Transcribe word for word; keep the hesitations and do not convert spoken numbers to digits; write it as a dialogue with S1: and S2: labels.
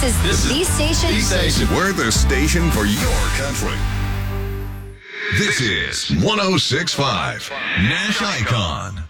S1: is
S2: This
S1: the
S2: is
S1: station.
S2: the station.
S3: We're the station for your country. This is one oh six point five Nash Icon.